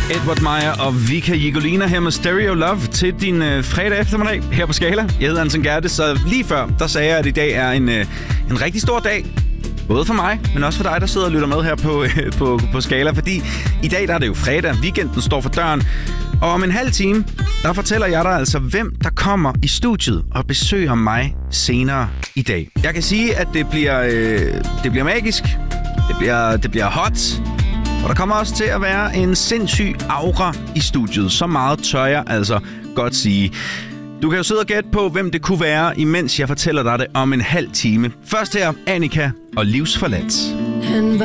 Edward Meyer og Vika Jigolina her med Stereo Love til din fredag eftermiddag her på Skala. Jeg hedder Anton Gerte, så lige før, der sagde jeg, at i dag er en rigtig stor dag. Både for mig, men også for dig, der sidder og lytter med her på Skala. Fordi i dag der er det jo fredag, weekenden står for døren. Og om en halv time, der fortæller jeg dig altså, hvem der kommer i studiet og besøger mig senere i dag. Jeg kan sige, at det bliver magisk, det bliver hot. Og der kommer også til at være en sindssyg aura i studiet. Så meget tør jeg altså godt sige. Du kan jo sidde og gætte på, hvem det kunne være, imens jeg fortæller dig det om en halv time. Først her, Annika og Livsforladt.